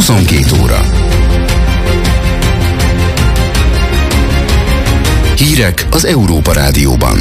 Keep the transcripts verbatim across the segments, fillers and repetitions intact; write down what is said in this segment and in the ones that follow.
huszonkét óra. Hírek az Európa Rádióban.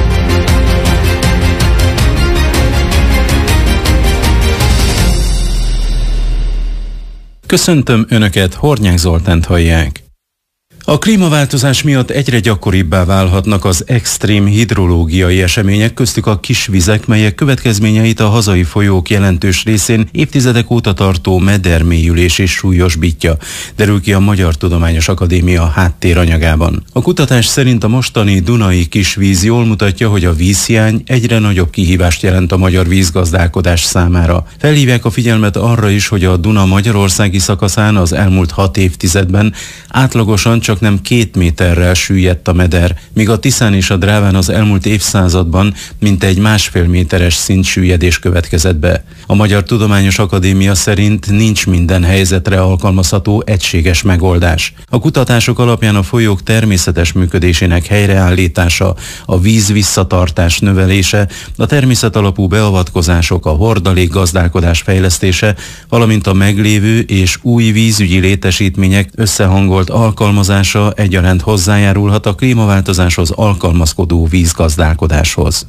Köszöntöm Önöket, Hornyák Zoltánt hallják. A klímaváltozás miatt egyre gyakoribbá válhatnak az extrém hidrológiai események, köztük a kisvizek, melyek következményeit a hazai folyók jelentős részén évtizedek óta tartó medermélyülés is súlyosbítja, derül ki a Magyar Tudományos Akadémia háttéranyagában. A kutatás szerint a mostani dunai kisvíz jól mutatja, hogy a vízhiány egyre nagyobb kihívást jelent a magyar vízgazdálkodás számára. Felhívják a figyelmet arra is, hogy a Duna magyarországi szakaszán az elmúlt hat évtizedben átlagosan csak nem két méterrel süllyedt a meder, míg a Tiszán és a Dráván az elmúlt évszázadban mintegy másfél méteres szintsüllyedés következett be. A Magyar Tudományos Akadémia szerint nincs minden helyzetre alkalmazható egységes megoldás. A kutatások alapján a folyók természetes működésének helyreállítása, a víz visszatartás növelése, a természetalapú beavatkozások, a hordalékgazdálkodás fejlesztése, valamint a meglévő és új vízügyi létesítmények összehangolt alkalmazása egyaránt hozzájárulhat a klímaváltozáshoz alkalmazkodó vízgazdálkodáshoz.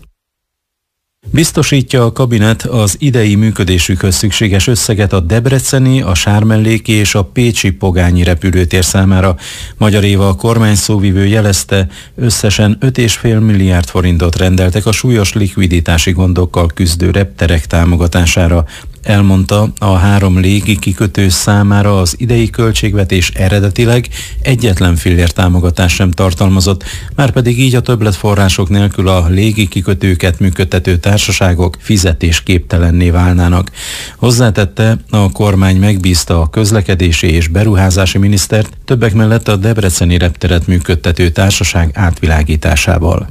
Biztosítja a kabinet az idei működésükhöz szükséges összeget a debreceni, a sármelléki és a pécsi pogányi repülőtér számára. Magyar Éva, a kormány szóvivő jelezte, összesen öt egész öt milliárd forintot rendeltek a súlyos likviditási gondokkal küzdő repterek támogatására. Elmondta, a három légi kikötő számára az idei költségvetés eredetileg egyetlen fillér támogatás sem tartalmazott, márpedig így a többletforrások nélkül a légi kikötőket működtető társaságok fizetésképtelenné válnának. Hozzátette, a kormány megbízta a közlekedési és beruházási minisztert többek mellett a debreceni repteret működtető társaság átvilágításával.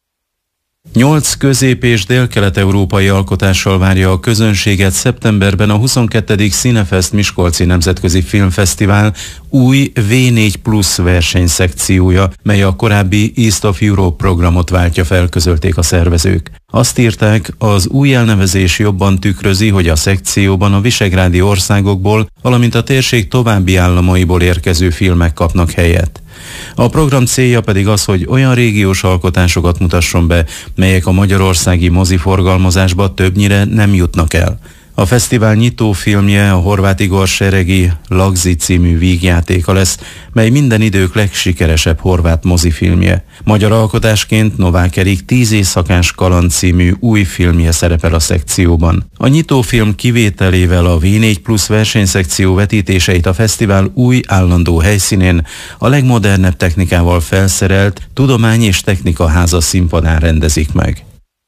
Nyolc közép- és délkelet-európai alkotással várja a közönséget szeptemberben a huszonkettedik Cinefest Miskolci Nemzetközi Filmfesztivál új vé négy plusz versenyszekciója, mely a korábbi East of Europe programot váltja fel, közölték a szervezők. Azt írták, az új elnevezés jobban tükrözi, hogy a szekcióban a visegrádi országokból, valamint a térség további államaiból érkező filmek kapnak helyet. A program célja pedig az, hogy olyan régiós alkotásokat mutasson be, melyek a magyarországi moziforgalmazásba többnyire nem jutnak el. A fesztivál nyitó filmje a Horváth Igor Seregi Lagzi című vígjátéka lesz, mely minden idők legsikeresebb horvát mozifilmje. Magyar alkotásként Novák Erik Tíz éjszakás kaland című új filmje szerepel a szekcióban. A nyitófilm kivételével a vé négy plusz versenyszekció vetítéseit a fesztivál új állandó helyszínén, a legmodernebb technikával felszerelt Tudomány és Technika Háza színpadán rendezik meg.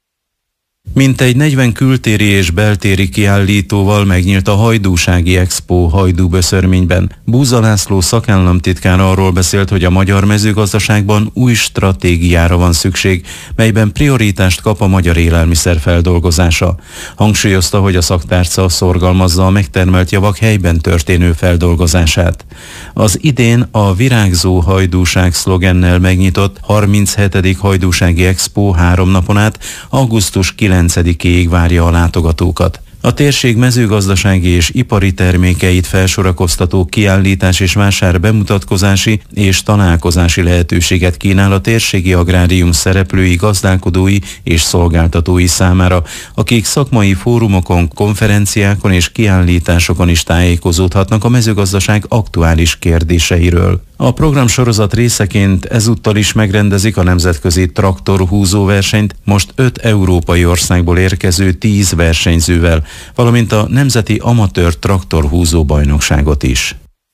Mintegy negyven kültéri és beltéri kiállítóval megnyílt a Hajdúsági Expo Hajdúböszörményben. Búza László szakállamtitkár arról beszélt, hogy a magyar mezőgazdaságban új stratégiára van szükség, melyben prioritást kap a magyar élelmiszer feldolgozása. Hangsúlyozta, hogy a szaktárca szorgalmazza a megtermelt javak helyben történő feldolgozását. Az idén a Virágzó Hajdúság szlogennel megnyitott harminchetedik Hajdúsági Expo három napon át augusztus kilencedikéig várja a látogatókat. A térség mezőgazdasági és ipari termékeit felsorakoztató kiállítás és vásár bemutatkozási és találkozási lehetőséget kínál a térségi agrárium szereplői, gazdálkodói és szolgáltatói számára, akik szakmai fórumokon, konferenciákon és kiállításokon is tájékozódhatnak a mezőgazdaság aktuális kérdéseiről. A programsorozat részeként ezúttal is megrendezik a nemzetközi traktorhúzó versenyt, most öt európai országból érkező tíz versenyzővel, valamint a Nemzeti Amatőr Traktorhúzó bajnokságot is.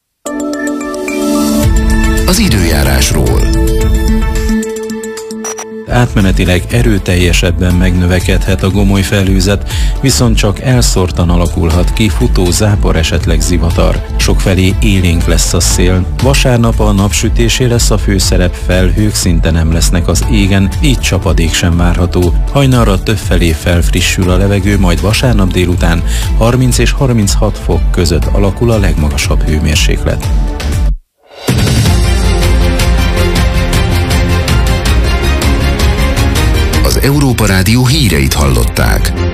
Az időjárásról. Átmenetileg erőteljesebben megnövekedhet a gomoly felhőzet, viszont csak elszórtan alakulhat ki futó zápor, esetleg zivatar. Sokfelé élénk lesz a szél. Vasárnap a napsütésé lesz a főszerep, felhők szinte nem lesznek az égen, így csapadék sem várható. Hajnalra többfelé felfrissül a levegő, majd vasárnap délután harminc és harminchat fok között alakul a legmagasabb hőmérséklet. Az Európa Rádió híreit hallották.